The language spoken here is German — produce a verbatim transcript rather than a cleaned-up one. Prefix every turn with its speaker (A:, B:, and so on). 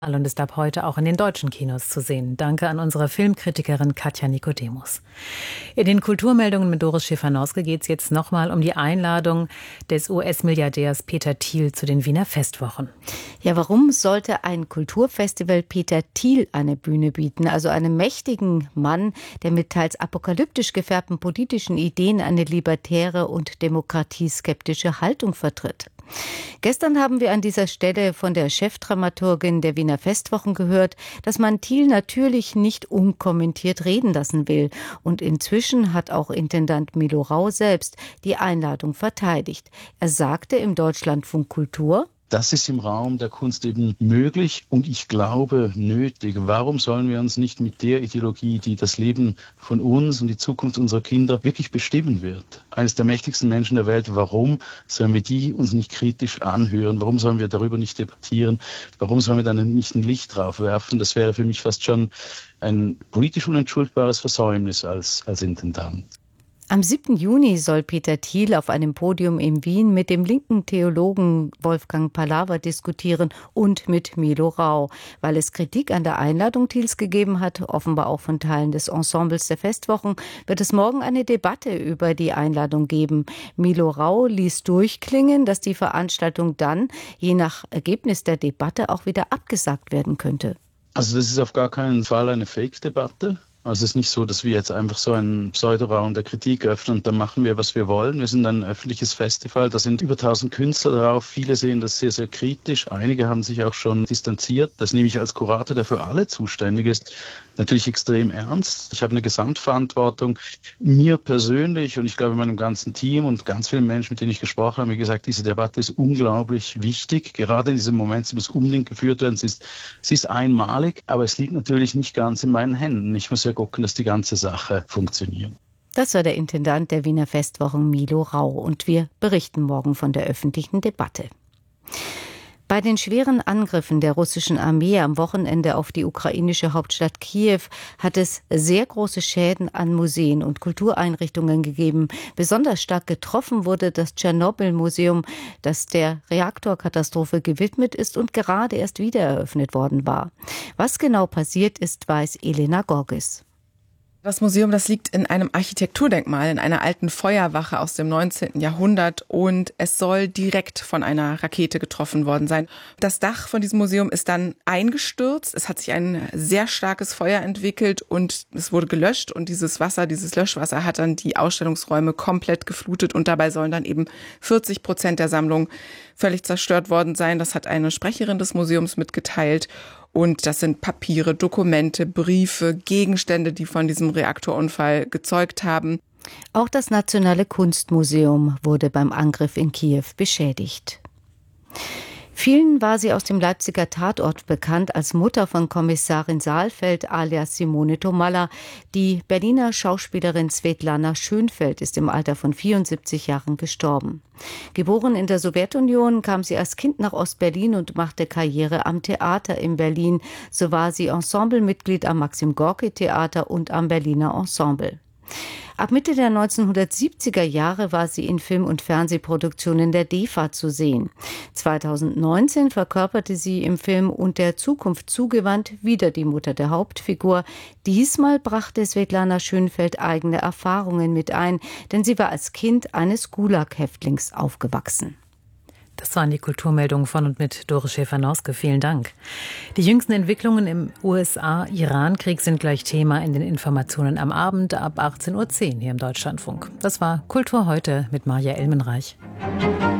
A: Und ist ab heute auch in den deutschen Kinos zu sehen. Danke an unsere Filmkritikerin Katja Nikodemus. In den Kulturmeldungen mit Doris Schäfer-Noske geht es jetzt nochmal um die Einladung des U S-Milliardärs Peter Thiel zu den Wiener Festwochen.
B: Ja, warum sollte ein Kulturfestival Peter Thiel eine Bühne bieten? Also einem mächtigen Mann, der mit teils apokalyptisch gefärbten politischen Ideen eine libertäre und demokratieskeptische Haltung vertritt. Gestern haben wir an dieser Stelle von der Chefdramaturgin der Wiener Festwochen gehört, dass man Thiel natürlich nicht unkommentiert reden lassen will. Und inzwischen hat auch Intendant Milo Rau selbst die Einladung verteidigt. Er sagte im Deutschlandfunk Kultur:
C: Das ist im Raum der Kunst eben möglich und ich glaube nötig. Warum sollen wir uns nicht mit der Ideologie, die das Leben von uns und die Zukunft unserer Kinder wirklich bestimmen wird, eines der mächtigsten Menschen der Welt, warum sollen wir die uns nicht kritisch anhören? Warum sollen wir darüber nicht debattieren? Warum sollen wir dann nicht ein Licht drauf werfen? Das wäre für mich fast schon ein politisch unentschuldbares Versäumnis als, als Intendant.
B: Am siebten Juni soll Peter Thiel auf einem Podium in Wien mit dem linken Theologen Wolfgang Palaver diskutieren und mit Milo Rau. Weil es Kritik an der Einladung Thiels gegeben hat, offenbar auch von Teilen des Ensembles der Festwochen, wird es morgen eine Debatte über die Einladung geben. Milo Rau ließ durchklingen, dass die Veranstaltung dann, je nach Ergebnis der Debatte, auch wieder abgesagt werden könnte.
C: Also das ist auf gar keinen Fall eine Fake-Debatte. Also es ist nicht so, dass wir jetzt einfach so einen Pseudoraum der Kritik öffnen und dann machen wir, was wir wollen. Wir sind ein öffentliches Festival, da sind über tausend Künstler drauf. Viele sehen das sehr, sehr kritisch. Einige haben sich auch schon distanziert. Das nehme ich als Kurator, der für alle zuständig ist, natürlich extrem ernst. Ich habe eine Gesamtverantwortung. Mir persönlich und ich glaube meinem ganzen Team und ganz vielen Menschen, mit denen ich gesprochen habe, haben gesagt, diese Debatte ist unglaublich wichtig. Gerade in diesem Moment, sie muss unbedingt geführt werden. Sie ist, sie ist einmalig, aber es liegt natürlich nicht ganz in meinen Händen. Ich muss ja gucken, dass die ganze Sache funktioniert.
B: Das war der Intendant der Wiener Festwochen Milo Rau und wir berichten morgen von der öffentlichen Debatte. Bei den schweren Angriffen der russischen Armee am Wochenende auf die ukrainische Hauptstadt Kiew hat es sehr große Schäden an Museen und Kultureinrichtungen gegeben. Besonders stark getroffen wurde das Tschernobyl-Museum, das der Reaktorkatastrophe gewidmet ist und gerade erst wieder eröffnet worden war. Was genau passiert ist, weiß Elena Gorgis.
D: Das Museum, das liegt in einem Architekturdenkmal, in einer alten Feuerwache aus dem neunzehnten Jahrhundert und es soll direkt von einer Rakete getroffen worden sein. Das Dach von diesem Museum ist dann eingestürzt, es hat sich ein sehr starkes Feuer entwickelt und es wurde gelöscht und dieses Wasser, dieses Löschwasser hat dann die Ausstellungsräume komplett geflutet und dabei sollen dann eben vierzig Prozent der Sammlung völlig zerstört worden sein. Das hat eine Sprecherin des Museums mitgeteilt. Und das sind Papiere, Dokumente, Briefe, Gegenstände, die von diesem Reaktorunfall gezeugt haben.
B: Auch das Nationale Kunstmuseum wurde beim Angriff in Kiew beschädigt. Vielen war sie aus dem Leipziger Tatort bekannt als Mutter von Kommissarin Saalfeld alias Simone Tomalla. Die Berliner Schauspielerin Svetlana Schönfeld ist im Alter von vierundsiebzig Jahren gestorben. Geboren in der Sowjetunion, kam sie als Kind nach Ostberlin und machte Karriere am Theater in Berlin. So war sie Ensemblemitglied am Maxim-Gorki-Theater und am Berliner Ensemble. Ab Mitte der neunzehnhundertsiebziger Jahre war sie in Film- und Fernsehproduktionen der D E F A zu sehen. zweitausendneunzehn verkörperte sie im Film Und der Zukunft zugewandt wieder die Mutter der Hauptfigur. Diesmal brachte Svetlana Schönfeld eigene Erfahrungen mit ein, denn sie war als Kind eines Gulag-Häftlings aufgewachsen.
A: Das waren die Kulturmeldungen von und mit Doris Schäfer-Noske. Vielen Dank. Die jüngsten Entwicklungen im U S A-Iran-Krieg sind gleich Thema in den Informationen am Abend ab achtzehn Uhr zehn hier im Deutschlandfunk. Das war Kultur heute mit Maja Elmenreich.